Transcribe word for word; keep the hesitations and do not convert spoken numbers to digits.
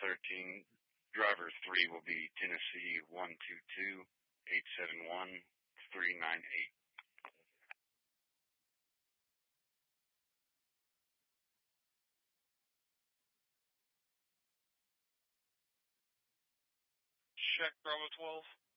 thirteen. Driver three will be Tennessee one two two eight seven one three nine eight. Check Bravo twelve.